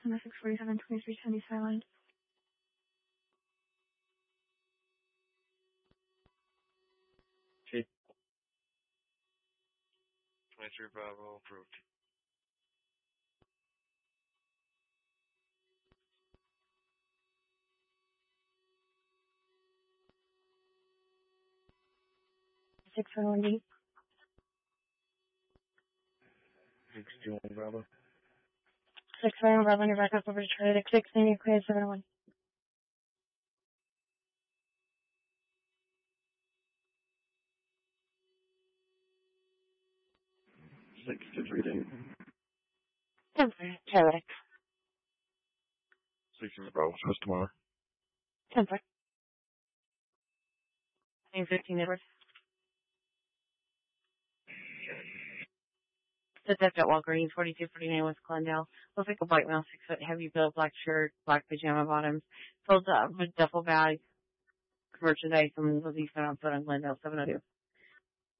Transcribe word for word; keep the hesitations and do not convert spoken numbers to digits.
on the six forty-seven twenty-three ten East Highline. Chief. twenty-three Bravo approved. six one one D. sixty-one Bravo. six one one Bravo, you're back up over to Charlie six, and you're clear seven one. six to three days. ten four, Charlie. sixty-one Bravo, what's tomorrow? ten four. nine fifteen Edwards. Detective at Walgreens, forty-two forty-nine West Glendale. Looks like a white male, six foot, heavy build, black shirt, black pajama bottoms. Filled up with duffel bag, merchandise, and was he found on foot on Glendale, seven oh two.